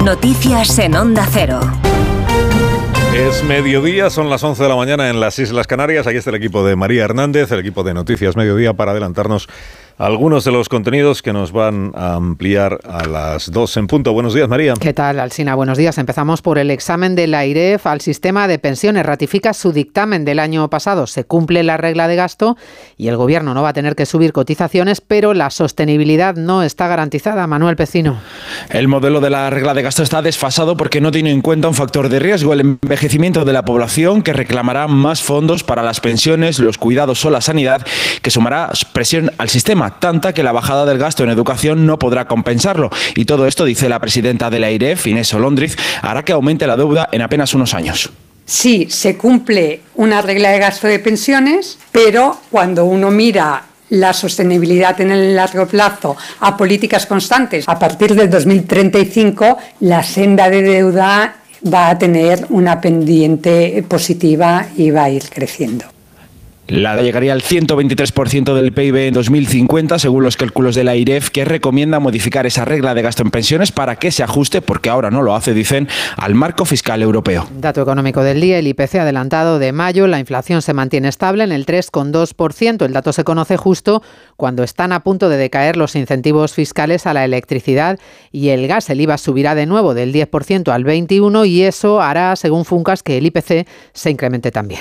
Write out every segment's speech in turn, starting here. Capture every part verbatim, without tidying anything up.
Noticias en Onda Cero. Es mediodía, son las once de la mañana en las Islas Canarias. Aquí está el equipo de María Hernández, el equipo de Noticias Mediodía, para adelantarnos algunos de los contenidos que nos van a ampliar a las dos en punto. Buenos días, María. ¿Qué tal, Alsina? Buenos días. Empezamos por el examen de la AIREF al sistema de pensiones. Ratifica su dictamen del año pasado. Se cumple la regla de gasto y el Gobierno no va a tener que subir cotizaciones, pero la sostenibilidad no está garantizada. Manuel Pecino. El modelo de la regla de gasto está desfasado porque no tiene en cuenta un factor de riesgo, el envejecimiento de la población, que reclamará más fondos para las pensiones, los cuidados o la sanidad, que sumará presión al sistema, tanta que la bajada del gasto en educación no podrá compensarlo. Y todo esto, dice la presidenta de la AIREF, Inés Olondriz, hará que aumente la deuda en apenas unos años. Sí, se cumple una regla de gasto de pensiones, pero cuando uno mira la sostenibilidad en el largo plazo a políticas constantes, a partir del dos mil treinta y cinco la senda de deuda va a tener una pendiente positiva y va a ir creciendo. La deuda llegaría al ciento veintitrés por ciento del P I B en dos mil cincuenta, según los cálculos de la AIREF, que recomienda modificar esa regla de gasto en pensiones para que se ajuste, porque ahora no lo hace, dicen, al marco fiscal europeo. Dato económico del día, el I P C adelantado de mayo, la inflación se mantiene estable en el tres coma dos por ciento. El dato se conoce justo cuando están a punto de decaer los incentivos fiscales a la electricidad y el gas. El I V A subirá de nuevo del diez por ciento al veintiuno por ciento y eso hará, según Funcas, que el I P C se incremente también.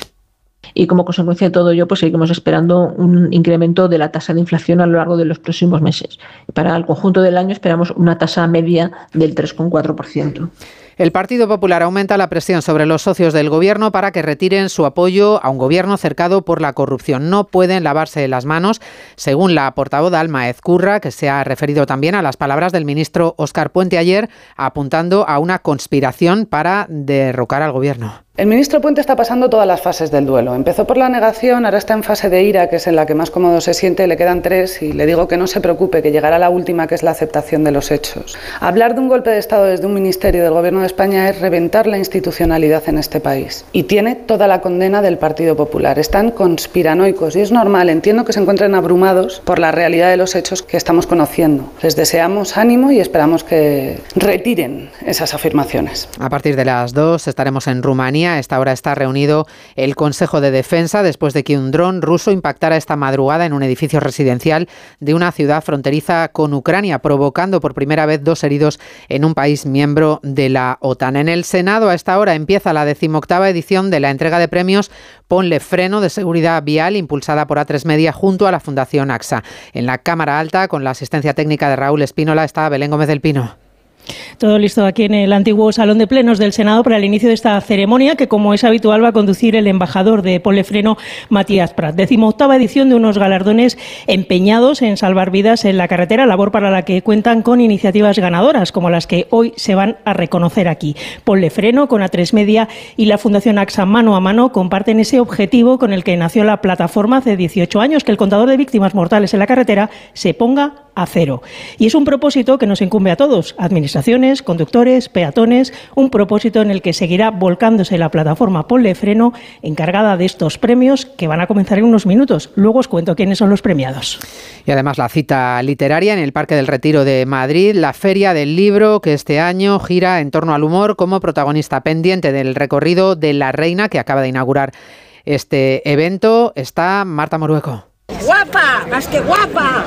Y como consecuencia de todo ello, pues seguimos esperando un incremento de la tasa de inflación a lo largo de los próximos meses. Para el conjunto del año esperamos una tasa media del tres coma cuatro por ciento. El Partido Popular aumenta la presión sobre los socios del Gobierno para que retiren su apoyo a un Gobierno cercado por la corrupción. No pueden lavarse las manos, según la portavoz Alma Ezcurra, que se ha referido también a las palabras del ministro Óscar Puente ayer, apuntando a una conspiración para derrocar al Gobierno. El ministro Puente está pasando todas las fases del duelo. Empezó por la negación, ahora está en fase de ira, que es en la que más cómodo se siente, le quedan tres y le digo que no se preocupe, que llegará la última, que es la aceptación de los hechos. Hablar de un golpe de Estado desde un ministerio del Gobierno de España es reventar la institucionalidad en este país. Y tiene toda la condena del Partido Popular. Están conspiranoicos y es normal, entiendo que se encuentren abrumados por la realidad de los hechos que estamos conociendo. Les deseamos ánimo y esperamos que retiren esas afirmaciones. A partir de las dos estaremos en Rumanía. A esta hora está reunido el Consejo de Defensa después de que un dron ruso impactara esta madrugada en un edificio residencial de una ciudad fronteriza con Ucrania, provocando por primera vez dos heridos en un país miembro de la OTAN. En el Senado a esta hora empieza la decimoctava edición de la entrega de premios Ponle Freno de Seguridad Vial, impulsada por A tres Media junto a la Fundación AXA. En la Cámara Alta, con la asistencia técnica de Raúl Espínola, está Belén Gómez del Pino. Todo listo aquí en el antiguo Salón de Plenos del Senado para el inicio de esta ceremonia que, como es habitual, va a conducir el embajador de Ponle Freno, Matías Prat. Decimoctava edición de unos galardones empeñados en salvar vidas en la carretera, labor para la que cuentan con iniciativas ganadoras, como las que hoy se van a reconocer aquí. Ponle Freno, con A tres Media y la Fundación AXA mano a mano comparten ese objetivo con el que nació la plataforma hace dieciocho años, que el contador de víctimas mortales en la carretera se ponga a cero. Y es un propósito que nos incumbe a todos, administraciones, conductores, peatones, un propósito en el que seguirá volcándose la plataforma Ponle Freno, encargada de estos premios que van a comenzar en unos minutos. Luego os cuento quiénes son los premiados. Y además la cita literaria en el Parque del Retiro de Madrid, la Feria del Libro, que este año gira en torno al humor como protagonista. Pendiente del recorrido de La Reina, que acaba de inaugurar este evento, está Marta Morueco. ¡Guapa! ¡Más que guapa!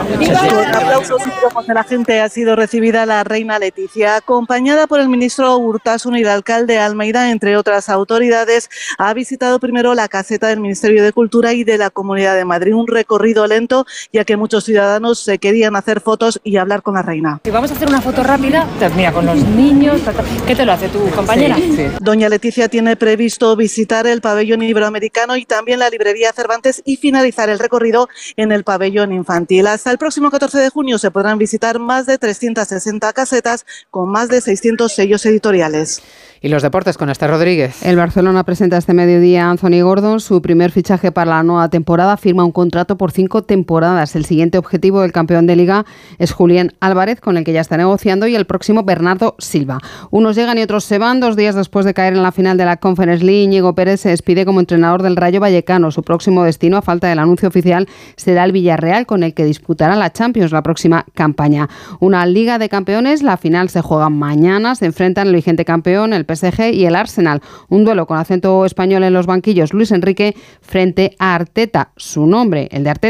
Con aplausos y grupos de la gente ha sido recibida la reina Leticia, acompañada por el ministro Urtasun y el alcalde Almeida, entre otras autoridades. Ha visitado primero la caseta del Ministerio de Cultura y de la Comunidad de Madrid. Un recorrido lento, ya que muchos ciudadanos se querían hacer fotos y hablar con la reina. Si vamos a hacer una foto rápida, mira, con los niños, ¿qué te lo hace tu compañera? Sí, sí. Doña Leticia tiene previsto visitar el pabellón iberoamericano y también la librería Cervantes y finalizar el recorrido en el pabellón infantil. Hasta el próximo catorce de junio se podrán visitar más de trescientas sesenta casetas con más de seiscientos sellos editoriales. Y los deportes con Esther Rodríguez. El Barcelona presenta este mediodía a Anthony Gordon, su primer fichaje para la nueva temporada. Firma un contrato por cinco temporadas. El siguiente objetivo del campeón de Liga es Julián Álvarez, con el que ya está negociando, y el próximo Bernardo Silva. Unos llegan y otros se van. Dos días después de caer en la final de la Conference League, Íñigo Pérez se despide como entrenador del Rayo Vallecano. Su próximo destino, a falta del anuncio oficial, será el Villarreal, con el que disputará la Champions la próxima campaña. Una Liga de Campeones, la final se juega mañana. Se enfrentan el vigente campeón, el P S G, y el Arsenal. Un duelo con acento español en los banquillos. Luis Enrique frente a Arteta. Su nombre, el de Arteta,